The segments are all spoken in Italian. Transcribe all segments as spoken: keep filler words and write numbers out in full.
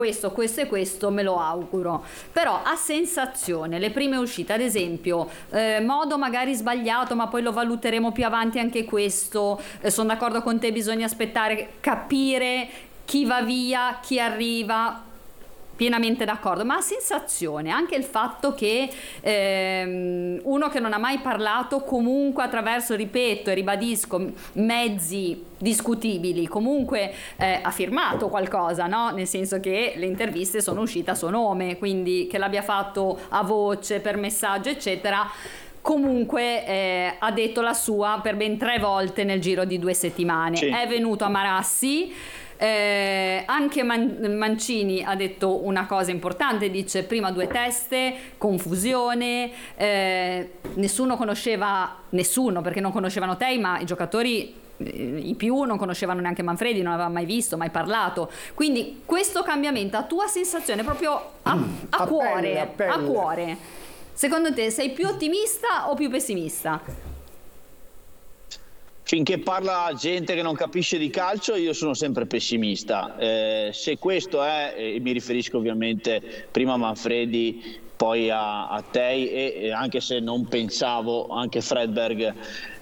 questo, questo e questo me lo auguro, però a sensazione, le prime uscite, ad esempio, eh, modo magari sbagliato, ma poi lo valuteremo più avanti anche questo, eh, sono d'accordo con te, bisogna aspettare, capire chi va via, chi arriva, pienamente d'accordo, ma a sensazione anche il fatto che ehm, uno che non ha mai parlato comunque attraverso, ripeto e ribadisco, mezzi discutibili, comunque eh, ha firmato qualcosa, no? Nel senso che le interviste sono uscite a suo nome, quindi che l'abbia fatto a voce, per messaggio, eccetera. Comunque eh, ha detto la sua per ben tre volte nel giro di due settimane. Sì. È venuto a Marassi. Eh, anche Man- Mancini ha detto una cosa importante, dice prima due teste, confusione, eh, nessuno conosceva, nessuno perché non conoscevano te, ma i giocatori eh, i più non conoscevano neanche Manfredi, non aveva mai visto, mai parlato, quindi questo cambiamento a tua sensazione proprio a, mm, a, a cuore, pelle, a, pelle. a cuore, secondo te sei più ottimista o più pessimista? Finché parla gente che non capisce di calcio io sono sempre pessimista, eh, se questo è, e mi riferisco ovviamente prima a Manfredi, poi a, a Tei e, e anche se non pensavo, anche Fredberg,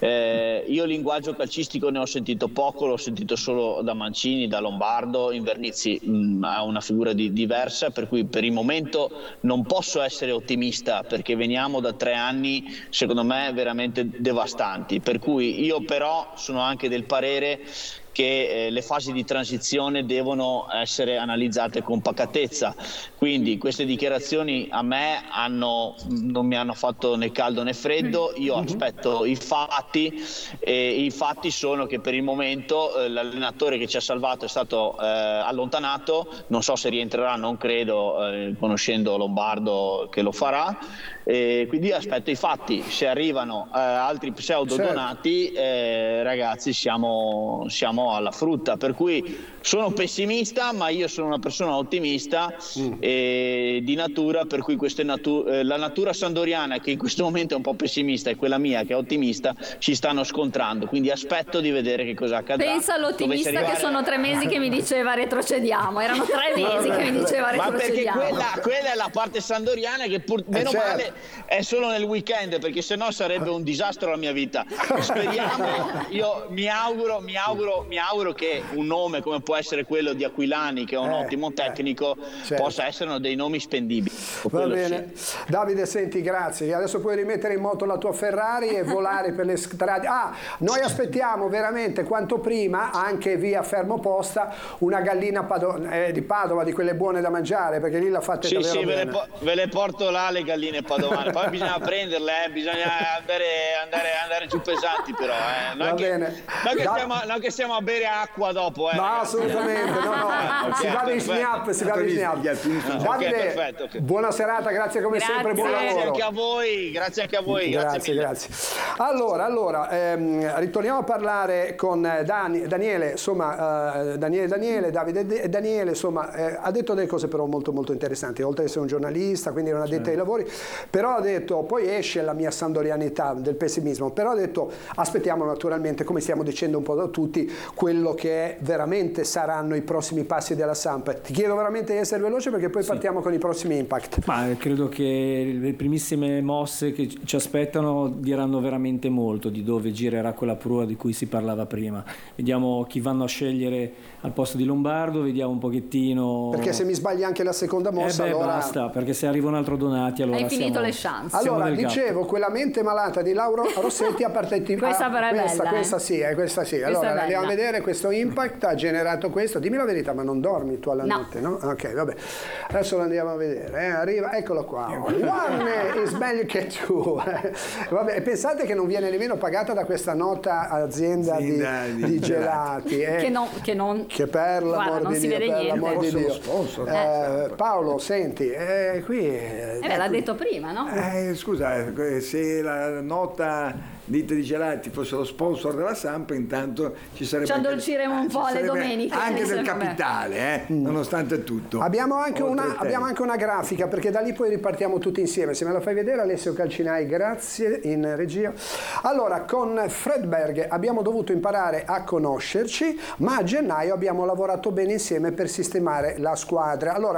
eh, io linguaggio calcistico ne ho sentito poco, l'ho sentito solo da Mancini, da Lombardo. Invernizzi mh, ha una figura di, diversa, per cui per il momento non posso essere ottimista perché veniamo da tre anni secondo me veramente devastanti, per cui io però sono anche del parere che eh, le fasi di transizione devono essere analizzate con pacatezza, quindi queste dichiarazioni a me hanno, non mi hanno fatto né caldo né freddo, io aspetto i fatti e i fatti sono che per il momento eh, l'allenatore che ci ha salvato è stato eh, allontanato, non so se rientrerà, non credo, eh, conoscendo Lombardo che lo farà. E quindi aspetto i fatti, se arrivano eh, altri pseudo donati, eh, ragazzi siamo, siamo alla frutta, per cui sono pessimista ma io sono una persona ottimista mm. e di natura, per cui queste natu- eh, la natura sandoriana che in questo momento è un po' pessimista e quella mia che è ottimista si stanno scontrando, quindi aspetto di vedere che cosa accadrà. Pensa all'ottimista arrivare... che sono tre mesi che mi diceva retrocediamo, erano tre mesi che mi diceva retrocediamo. Ma perché quella, quella è la parte sandoriana che pur, meno eh certo. male è solo nel weekend, perché sennò sarebbe un disastro la mia vita. Speriamo, io mi auguro, mi auguro, mi auguro che un nome come può essere quello di Aquilani, che è un eh, ottimo tecnico, eh, certo. possa essere dei nomi spendibili. Va bene. Sì. Davide, senti, grazie. Adesso puoi rimettere in moto la tua Ferrari e volare per le strade. Ah, noi aspettiamo veramente quanto prima, anche via Fermoposta, una gallina Pado- eh, di Padova, di quelle buone da mangiare, perché lì la fate sì, davvero sì, bene. Ve le, po- ve le porto là le galline padovane. Poi bisogna prenderle, eh, bisogna andare, andare, andare giù pesanti però. Eh. Non, Va che, bene. Non, che da... stiamo, non che stiamo a bere acqua dopo. Eh, no, ragazzi. assolutamente, no, no. Okay, si va di snap, si va di snap. Davide, okay, perfetto, okay. buona serata, grazie come grazie. sempre, buon lavoro. Grazie anche a voi, grazie anche a voi. Grazie, grazie. grazie. Allora, allora ehm, ritorniamo a parlare con Dani, Daniele, insomma, eh, Daniele, Daniele, Davide De, Daniele, insomma, eh, ha detto delle cose però molto molto interessanti, oltre ad essere un giornalista, quindi non addetto ai lavori, però ha detto, poi esce la mia sandorianità del pessimismo, però ha detto, aspettiamo naturalmente, come stiamo dicendo un po' da tutti, quello che veramente saranno i prossimi passi della Samp. Ti chiedo veramente di essere veloce perché poi sì. partiamo con i prossimi impact. Ma credo che le primissime mosse che ci aspettano diranno veramente molto di dove girerà quella prua di cui si parlava prima. Vediamo chi vanno a scegliere al posto di Lombardo, vediamo un pochettino... Perché se mi sbagli anche la seconda mossa, eh beh, allora... basta, perché se arriva un altro Donati allora hai finito siamo, le chance. Allora, dicevo, quella mente malata di Lauro Rossetti ha partito... questa ah, però è questa, bella, questa eh? sì, eh, questa sì. Questa allora, andiamo a vedere, questo impact ha generato questo. Dimmi la verità, ma non dormi tu alla no. notte, no? Ok, vabbè. Adesso lo andiamo a vedere. Eh? Arriva, eccolo qua. One is meglio che tu. Vabbè, pensate che non viene nemmeno pagata da questa nota azienda sì, di, dai, di, di gelati. Eh? Che, non, che non... Che per l'amor di Dio, per l'amor di Dio. Sponsor, eh, eh. Paolo, senti, eh, qui... Eh, beh, l'ha detto prima, no? Eh, scusa, se la nota... Ditte di gelati fosse lo sponsor della Samp, intanto ci sarebbe ci addolciremo un po' le domeniche anche del capitale, eh, mm. nonostante tutto. Abbiamo anche, una, abbiamo anche una grafica, perché da lì poi ripartiamo tutti insieme. Se me la fai vedere, Alessio Calcinai, grazie, in regia. Allora, con Fredberg abbiamo dovuto imparare a conoscerci, ma a gennaio abbiamo lavorato bene insieme per sistemare la squadra. Allora